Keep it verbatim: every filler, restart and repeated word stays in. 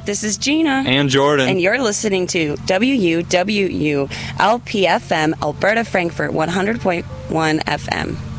This is Gina. And Jordan. And you're listening to W U W U L P F M, Alberta Frankfurt, one hundred point one F M.